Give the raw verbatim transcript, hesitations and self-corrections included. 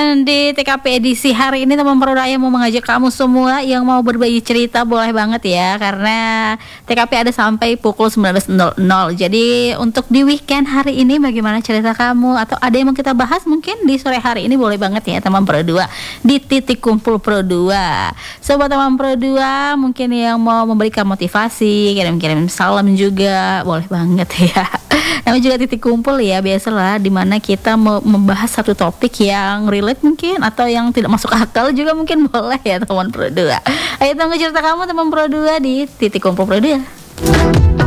di T K P edisi hari ini teman Produk yang mau mengajak kamu semua yang mau berbagi cerita boleh banget ya, karena T K P ada sampai pukul sembilan belas nol nol. Jadi untuk di weekend hari ini bagaimana cerita kamu atau ada yang mau kita bahas mungkin di sore hari ini boleh banget ya teman Pro dua di titik kumpul Pro dua. Sobat teman Pro dua mungkin yang mau memberikan motivasi, kirim-kirim salam juga boleh banget ya. Namanya juga titik kumpul ya, biasalah dimana kita mau membahas satu topik yang relate mungkin atau yang tidak masuk akal juga mungkin boleh ya teman Pro dua. Ayo tunggu cerita kamu teman Pro dua di titik kumpul Pro dua.